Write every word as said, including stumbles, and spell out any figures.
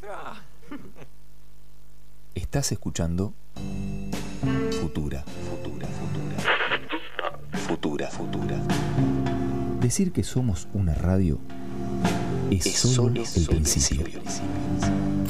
Estás escuchando Futura, Futura, Futura. Futura, Futura. Decir que somos una radio es, es solo, solo el principio. principio.